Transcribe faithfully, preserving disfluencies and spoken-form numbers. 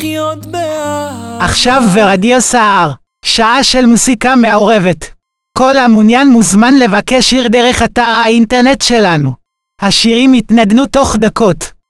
לחיות באהבה. עכשיו ברדיו סער, שעה של מוסיקה מעורבת. כל המעוניין מוזמן לבקש שיר דרך אתר האינטרנט שלנו. השירים יתנגנו תוך דקות.